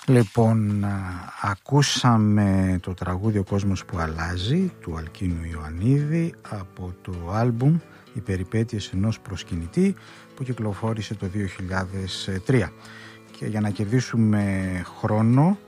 Λοιπόν, ακούσαμε το τραγούδι «Ο κόσμος που αλλάζει» του Αλκίνου Ιωαννίδη από το άλμπουμ «Οι περιπέτειες ενός προσκυνητή» που κυκλοφόρησε το 2003. Και για να κερδίσουμε χρόνο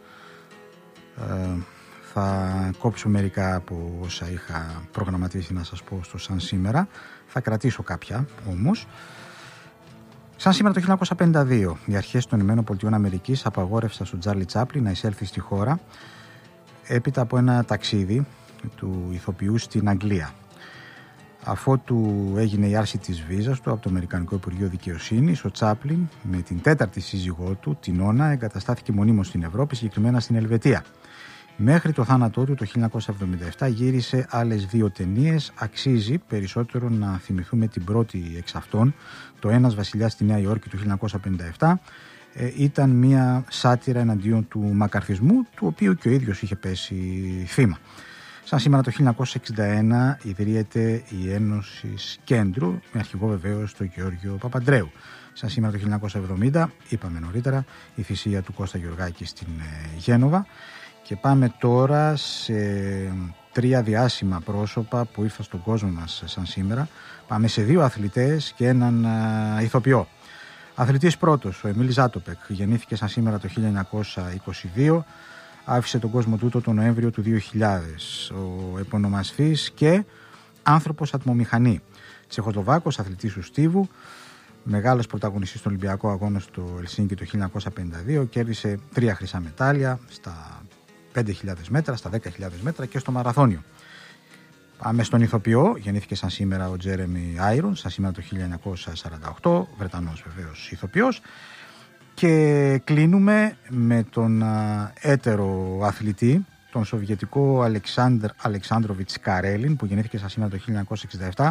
θα κόψω μερικά από όσα είχα προγραμματίσει να σας πω στο «Σαν σήμερα». Θα κρατήσω κάποια όμως. Σαν σήμερα το 1952, οι αρχές των ΗΠΑ απαγόρευσαν στον Τσάρλι Τσάπλιν να εισέλθει στη χώρα έπειτα από ένα ταξίδι του ηθοποιού στην Αγγλία. Αφότου έγινε η άρση της βίζας του από το Αμερικανικό Υπουργείο Δικαιοσύνης, ο Τσάπλιν με την τέταρτη σύζυγό του, την Όνα, εγκαταστάθηκε μονίμως στην Ευρώπη, συγκεκριμένα στην Ελβετία. Μέχρι το θάνατό του το 1977 γύρισε άλλες 2 ταινίες. Αξίζει περισσότερο να θυμηθούμε την πρώτη εξ αυτών, το «Ένας βασιλιάς στη Νέα Υόρκη» του 1957. Ήταν μια σάτυρα εναντίον του μακαρθισμού, του οποίου και ο ίδιος είχε πέσει θύμα. Σαν σήμερα το 1961 ιδρύεται η Ένωση Κέντρου, με αρχηγό βεβαίως τον Γεώργιο Παπαντρέου. Σαν σήμερα το 1970, είπαμε νωρίτερα, η θυσία του Κώστα Γεωργάκη στην Γένοβα. Και πάμε τώρα σε 3 διάσημα πρόσωπα που ήρθαν στον κόσμο μας σαν σήμερα. Πάμε σε 2 αθλητές και έναν ηθοποιό. Αθλητής πρώτος, ο Εμίλ Ζάτοπεκ, γεννήθηκε σαν σήμερα το 1922. Άφησε τον κόσμο τούτο τον Νοέμβριο του 2000. Ο επωνομασθής και άνθρωπος ατμομηχανή. Τσεχοσλοβάκος, αθλητής του στίβου. Μεγάλος πρωταγωνιστής στον Ολυμπιακό Αγώνα στο Ελσίνκι το 1952. Κέρδισε 3 χρυσά μετάλλια στα 5.000 μέτρα, στα 10.000 μέτρα και στο μαραθώνιο. Πάμε στον ηθοποιό. Γεννήθηκε σαν σήμερα ο Τζέρεμι Άιρον, σαν σήμερα το 1948, Βρετανός βεβαίως ηθοποιός. Και κλείνουμε με τον έτερο αθλητή, τον Σοβιετικό Αλεξάνδροβιτς Καρέλιν, που γεννήθηκε σαν σήμερα το 1967.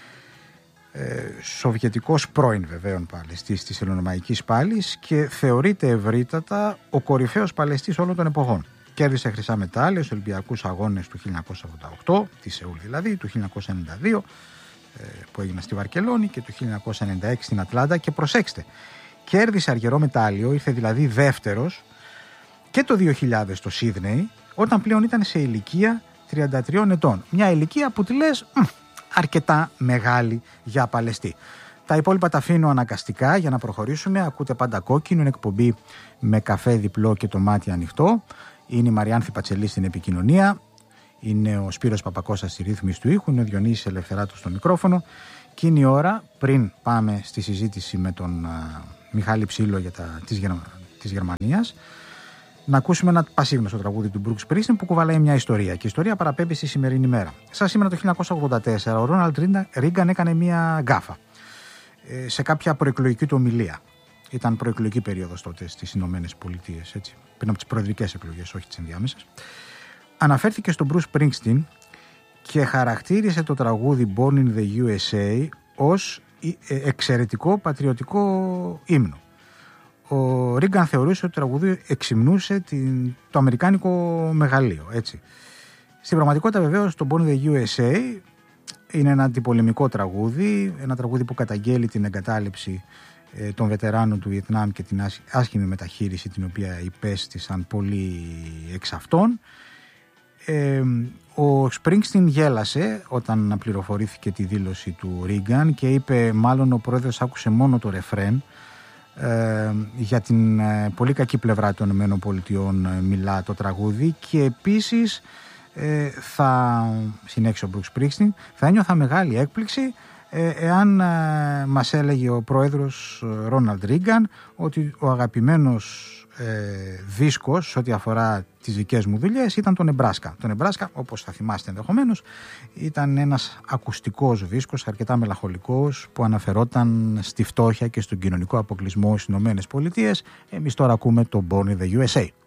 Σοβιετικός πρώην βεβαίων παλαιστής της Ελληνομαϊκής Πάλης και θεωρείται ευρύτατα ο κορυφαίος παλαιστής όλων των εποχών. Κέρδισε χρυσά μετάλλια στους Ολυμπιακούς Αγώνες του 1988, τη Σεούλ δηλαδή, του 1992 που έγιναν στη Βαρκελόνη και του 1996 στην Ατλάντα. Και προσέξτε, κέρδισε αργυρό μετάλλιο, ήρθε δηλαδή δεύτερος και το 2000 στο Σίδνεϊ, όταν πλέον ήταν σε ηλικία 33 ετών. Μια ηλικία που τη λες αρκετά μεγάλη για παλαιστή. Τα υπόλοιπα τα αφήνω αναγκαστικά για να προχωρήσουμε. Ακούτε πάντα Κόκκινο, είναι εκπομπή με καφέ διπλό και το μάτι ανοιχτό. Είναι η Μαριάνθη Πατσελή στην επικοινωνία. Είναι ο Σπύρος Παπακώστας στη ρύθμιση του ήχου. Είναι ο Διονύσης Ελευθεράτος στο μικρόφωνο. Και είναι η ώρα, πριν πάμε στη συζήτηση με τον Μιχάλη Ψήλο για της Γερμανίας, να ακούσουμε ένα πασίγνωστο τραγούδι του Μπρουκ Σπρίνγκστιν που κουβαλάει μια ιστορία. Και η ιστορία παραπέμπει στη σημερινή μέρα. Σαν σήμερα το 1984, ο Ρόναλντ Ρίγκαν έκανε μια γκάφα σε κάποια προεκλογική του ομιλία. Ήταν προεκλογική περίοδος τότε στις Ηνωμένες Πολιτείες, έτσι, πριν από τις προεδρικές εκλογές, όχι τις ενδιάμεσες. Αναφέρθηκε στον Μπρουκ Σπρίνγκστιν και χαρακτήρισε το τραγούδι Born in the USA ως εξαιρετικό πατριωτικό ύμνο. Ο Ρίγκαν θεωρούσε ότι το τραγούδι εξυμνούσε το αμερικάνικο μεγαλείο, έτσι. Στην πραγματικότητα βεβαίως το Born in the USA είναι ένα αντιπολεμικό τραγούδι, ένα τραγούδι που καταγγέλει την εγκατάλειψη των βετεράνων του Βιετνάμ και την άσχημη μεταχείριση την οποία υπέστησαν πολλοί εξ αυτών. Ο Σπρίνγκστιν γέλασε όταν πληροφορήθηκε τη δήλωση του Ρίγκαν και είπε μάλλον ο πρόεδρος άκουσε μόνο το ρεφρέν. Για την πολύ κακή πλευρά των ΗΠΑ μιλά το τραγούδι και επίσης θα συνέχισε ο Μπρουκ Σπρίνγκστιν, θα ένιωθα μεγάλη έκπληξη εάν μας έλεγε ο πρόεδρος Ρόναλντ Ρίγκαν ότι ο αγαπημένος δίσκος ό,τι αφορά τις δικές μου δουλειές ήταν το Νεμπράσκα. Το Νεμπράσκα, όπως θα θυμάστε ενδεχομένως, ήταν ένας ακουστικός δίσκος αρκετά μελαγχολικός που αναφερόταν στη φτώχεια και στον κοινωνικό αποκλεισμό στις Ηνωμένες Πολιτείες. Εμείς τώρα ακούμε το Born in the USA.